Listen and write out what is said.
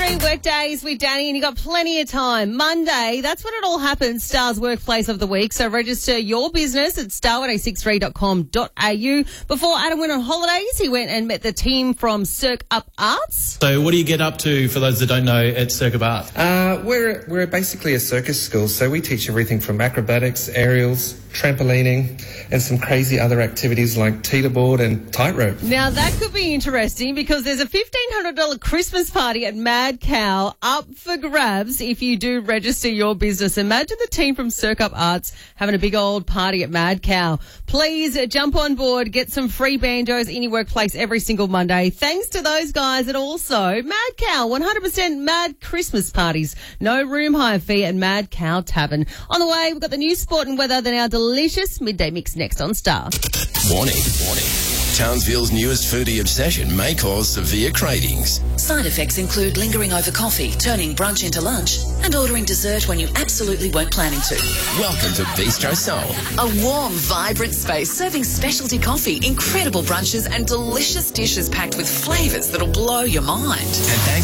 3 workdays with Danny, and you got plenty of time. Monday, that's when it all happens, Star's Workplace of the Week. So register your business at star1063.com.au. Before Adam went on holidays, he went and met the team from Cirque Up Arts. So what do you get up to, for those that don't know, at Cirque Up Arts? We're basically a circus school, so we teach everything from acrobatics, aerials, trampolining, and some crazy other activities like teeterboard and tightrope. Now, that could be interesting because there's a $1,500 Christmas party at Mad Cow up for grabs if you do register your business. Imagine the team from Cirque Up Arts having a big old party at Mad Cow. Please jump on board, get some free banjos in your workplace every single Monday. Thanks to those guys, and also Mad Cow, 100% Mad Christmas parties. No room hire fee at Mad Cow Tavern. On the way, we've got the news, sport and weather, then our delicious midday mix next on Star. Warning. Townsville's newest foodie obsession may cause severe cravings. Side effects include lingering over coffee, turning brunch into lunch, and ordering dessert when you absolutely weren't planning to. Welcome to Bistro Soul. A warm, vibrant space serving specialty coffee, incredible brunches, and delicious dishes packed with flavours that'll blow your mind. And thanks